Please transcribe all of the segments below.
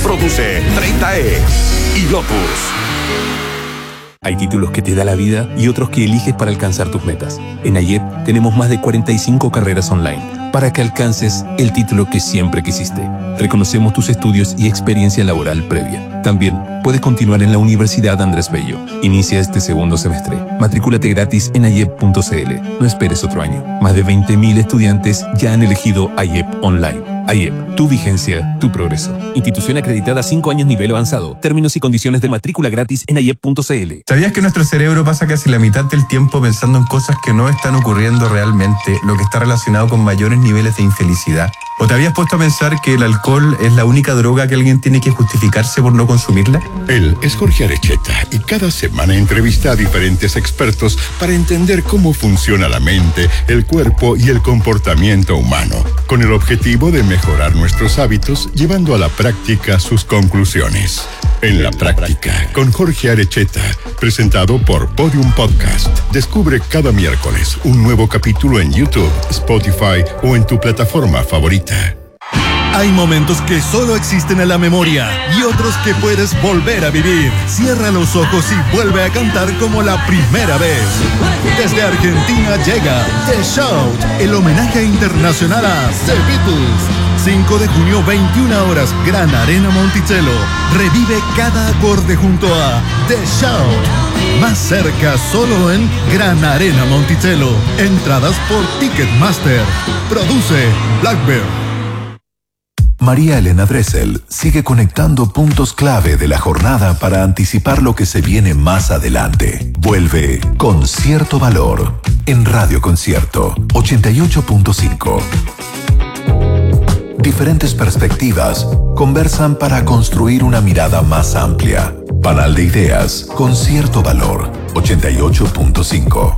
Produce 30E y Lotus. Hay títulos que te da la vida y otros que eliges para alcanzar tus metas. En AYEP tenemos más de 45 carreras online para que alcances el título que siempre quisiste. Reconocemos tus estudios y experiencia laboral previa. También puedes continuar en la Universidad Andrés Bello. Inicia este segundo semestre. Matrículate gratis en ayep.cl. No esperes otro año. Más de 20.000 estudiantes ya han elegido AYEP Online. AYEP, tu vigencia, tu progreso. Institución acreditada 5 años nivel avanzado. Términos y condiciones de matrícula gratis en ayep.cl. ¿Sabías que nuestro cerebro pasa casi la mitad del tiempo pensando en cosas que no están ocurriendo realmente, lo que está relacionado con mayores niveles de infelicidad? ¿O te habías puesto a pensar que el alcohol es la única droga que alguien tiene que justificarse por no consumirla? Él es Jorge Arecheta y cada semana entrevista a diferentes expertos para entender cómo funciona la mente, el cuerpo y el comportamiento humano, con el objetivo de mejorar nuestros hábitos llevando a la práctica sus conclusiones. En la práctica, con Jorge Arecheta, presentado por Podium Podcast. Descubre cada miércoles un nuevo capítulo en YouTube, Spotify o en tu plataforma favorita. Hay momentos que solo existen en la memoria y otros que puedes volver a vivir. Cierra los ojos y vuelve a cantar como la primera vez. Desde Argentina llega The Shout, el homenaje internacional a The Beatles. 5 de junio, 21 horas, Gran Arena Monticello. Revive cada acorde junto a The Shout. Más cerca, solo en Gran Arena Monticello. Entradas por Ticketmaster. Produce Blackbird. María Elena Dressel sigue conectando puntos clave de la jornada para anticipar lo que se viene más adelante. Vuelve con cierto valor en Radio Concierto 88.5. Diferentes perspectivas conversan para construir una mirada más amplia. Panal de ideas con cierto valor 88.5.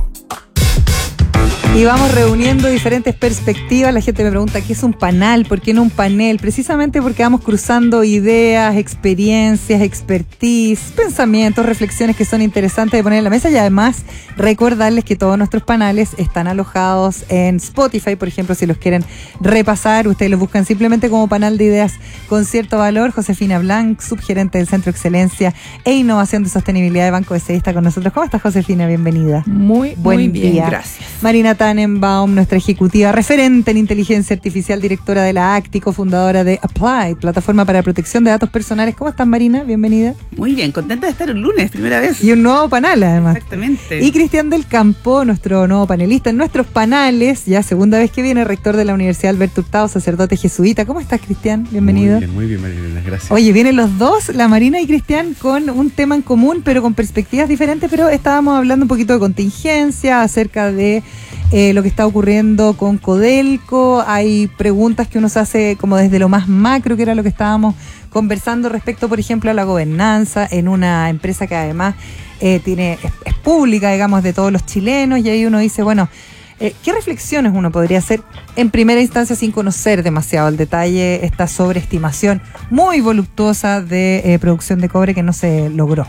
Y vamos reuniendo diferentes perspectivas. La gente me pregunta, ¿qué es un panel? ¿Por qué no un panel? Precisamente porque vamos cruzando ideas, experiencias, expertise, pensamientos, reflexiones que son interesantes de poner en la mesa. Y además, recordarles que todos nuestros panales están alojados en Spotify. Por ejemplo, si los quieren repasar, ustedes los buscan simplemente como Panal de Ideas con Cierto Valor. Josefina Blanc, subgerente del Centro de Excelencia e Innovación de Sostenibilidad de Banco BCI, está con nosotros. ¿Cómo estás, Josefina? Bienvenida. Muy bien, día. Gracias. Marina Tannenbaum, nuestra ejecutiva referente en inteligencia artificial, directora de la ACTI, cofundadora de Applied, plataforma para protección de datos personales. ¿Cómo estás, Marina? Bienvenida. Muy bien, contenta de estar el lunes, primera vez. Y un nuevo panel, además. Exactamente. Y Cristian del Campo, nuestro nuevo panelista en nuestros panales, ya segunda vez que viene, rector de la Universidad Alberto Hurtado, sacerdote jesuita. ¿Cómo estás, Cristian? Bienvenido. Muy bien, María, gracias. Oye, vienen los dos, la Marina y Cristian, con un tema en común, pero con perspectivas diferentes, pero estábamos hablando un poquito de contingencia, acerca de lo que está ocurriendo con Codelco. Hay preguntas que uno se hace como desde lo más macro, que era lo que estábamos conversando respecto, por ejemplo, a la gobernanza en una empresa que además es pública, digamos, de todos los chilenos, y ahí uno dice, bueno, ¿qué reflexiones uno podría hacer en primera instancia sin conocer demasiado el detalle, esta sobreestimación muy voluptuosa de producción de cobre que no se logró?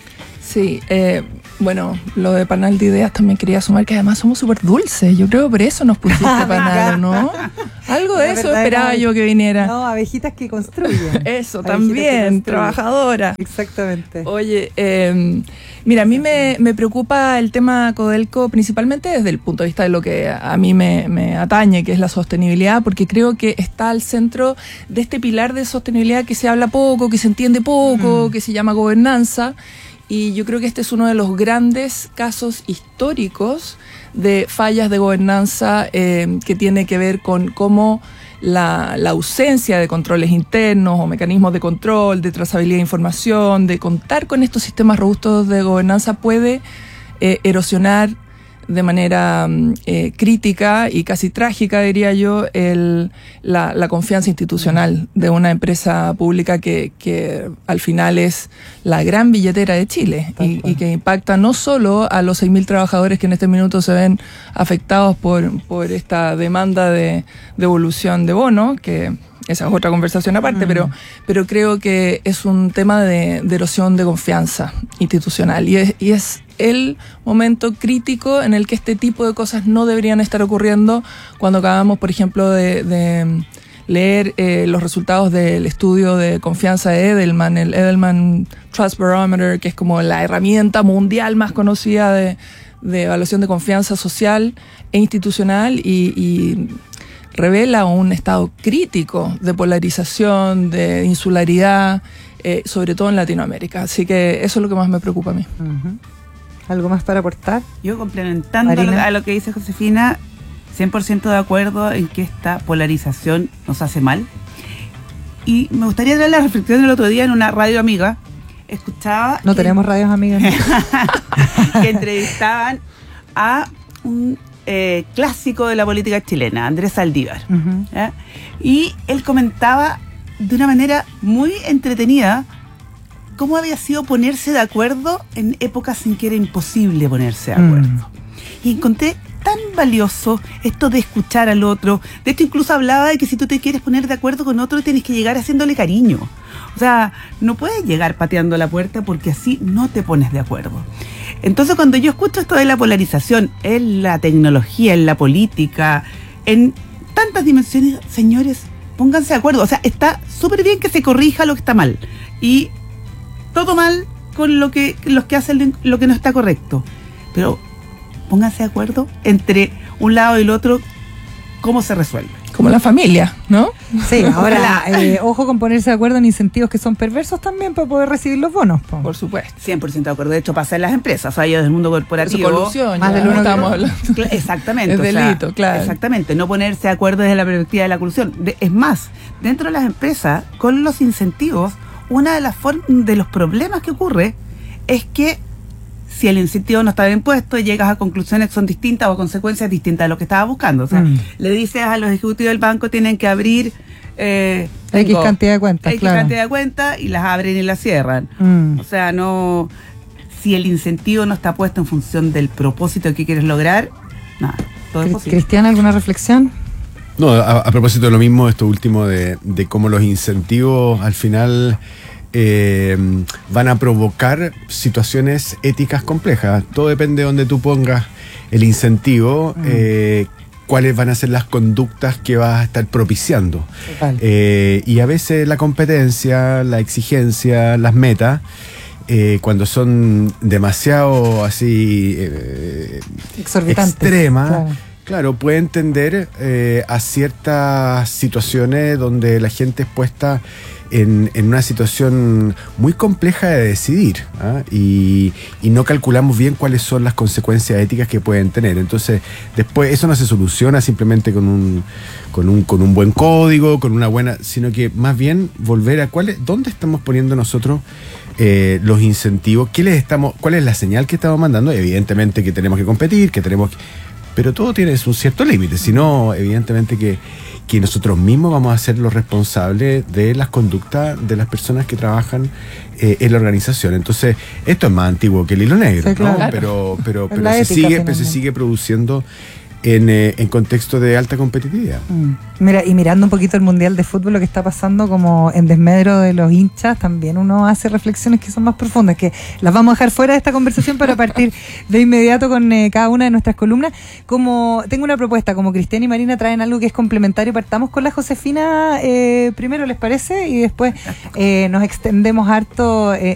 Sí, bueno, lo de Panal de Ideas también quería sumar que además somos súper dulces. Yo creo que por eso nos pusiste Panal, ¿no? Algo de eso esperaba yo que viniera. No, abejitas que construyen. Eso, también, trabajadora. Exactamente. Oye, mira, a mí me preocupa el tema Codelco principalmente desde el punto de vista de lo que a mí me atañe, que es la sostenibilidad, porque creo que está al centro de este pilar de sostenibilidad que se habla poco, que se entiende poco, que se llama gobernanza. Y yo creo que este es uno de los grandes casos históricos de fallas de gobernanza que tiene que ver con cómo la ausencia de controles internos o mecanismos de control, de trazabilidad de información, de contar con estos sistemas robustos de gobernanza puede erosionar de manera crítica y casi trágica, diría yo, la confianza institucional de una empresa pública que al final es la gran billetera de Chile y que impacta no solo a los 6.000 trabajadores que en este minuto se ven afectados por esta demanda de devolución de bono, que esa es otra conversación aparte, pero creo que es un tema de erosión de confianza institucional y es el momento crítico en el que este tipo de cosas no deberían estar ocurriendo cuando acabamos, por ejemplo, de leer los resultados del estudio de confianza de Edelman, el Edelman Trust Barometer, que es como la herramienta mundial más conocida de evaluación de confianza social e institucional, y revela un estado crítico de polarización, de insularidad, sobre todo en Latinoamérica. Así que eso es lo que más me preocupa a mí. Uh-huh. ¿Algo más para aportar? Yo, complementando a lo que dice Josefina, 100% de acuerdo en que esta polarización nos hace mal. Y me gustaría traer la reflexión del otro día en una radio amiga. Escuchaba... No tenemos radios amigas. que entrevistaban a un clásico de la política chilena, Andrés Saldívar. Uh-huh. Y él comentaba de una manera muy entretenida cómo había sido ponerse de acuerdo en épocas en que era imposible ponerse de acuerdo. Y encontré tan valioso esto de escuchar al otro. De hecho, incluso hablaba de que si tú te quieres poner de acuerdo con otro, tienes que llegar haciéndole cariño. O sea, no puedes llegar pateando la puerta porque así no te pones de acuerdo. Entonces, cuando yo escucho esto de la polarización en la tecnología, en la política, en tantas dimensiones, señores, pónganse de acuerdo. O sea, está súper bien que se corrija lo que está mal. Y todo mal con los que hacen lo que no está correcto. Pero pónganse de acuerdo entre un lado y el otro, cómo se resuelve. Como la familia, ¿no? Sí, ahora, ojo con ponerse de acuerdo en incentivos que son perversos también para poder recibir los bonos. Por supuesto. 100% de acuerdo. De hecho, pasa en las empresas. O sea, yo del mundo corporativo... Su colusión, más del uno estamos hablando. Exactamente. Es delito, claro. Exactamente. No ponerse de acuerdo desde la perspectiva de la colusión. Es más, dentro de las empresas, con los incentivos, una de las de los problemas que ocurre es que si el incentivo no está bien puesto, llegas a conclusiones que son distintas o a consecuencias distintas de lo que estabas buscando. O sea, le dices a los ejecutivos del banco tienen que abrir X cantidad de cuentas, X cantidad de cuentas y las abren y las cierran. O sea, no, si el incentivo no está puesto en función del propósito que quieres lograr, nada, todo es posible. Cristian, ¿alguna reflexión? No, a propósito de lo mismo, esto último de cómo los incentivos al final van a provocar situaciones éticas complejas. Todo depende de donde tú pongas el incentivo, cuáles van a ser las conductas que vas a estar propiciando. Y a veces la competencia, la exigencia, las metas, cuando son demasiado así exorbitantes, extremas, claro, pueden tender a ciertas situaciones donde la gente es puesta en una situación muy compleja de decidir, y no calculamos bien cuáles son las consecuencias éticas que pueden tener. Entonces, después eso no se soluciona simplemente con un buen código, con una buena, sino que más bien volver a dónde estamos poniendo nosotros los incentivos, cuál es la señal que estamos mandando. Evidentemente que tenemos que competir, pero todo tiene un cierto límite, si no, evidentemente que nosotros mismos vamos a ser los responsables de las conductas de las personas que trabajan en la organización. Entonces, esto es más antiguo que el hilo negro, sí, claro, ¿no? Pero se sigue produciendo en contexto de alta competitividad. Mira, y mirando un poquito el Mundial de Fútbol, lo que está pasando como en desmedro de los hinchas, también uno hace reflexiones que son más profundas, que las vamos a dejar fuera de esta conversación para partir de inmediato con cada una de nuestras columnas. Como tengo una propuesta, como Cristian y Marina traen algo que es complementario, partamos con la Josefina primero, ¿les parece? Y después nos extendemos harto